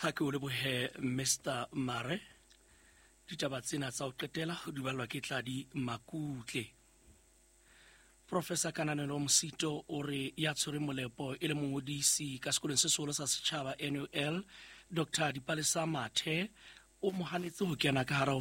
ha ke o lebohe Mr Mare ditaba tsena tsa o qetela ho dubalwa ke Tladi Makutle. Professor Kananelo Msito o re ya tshwere molepo e le mongodisi ka sekolong se seholo sa setjhaba NUL Dr Dipalesa Mathe o mohanetse ho kena ka hara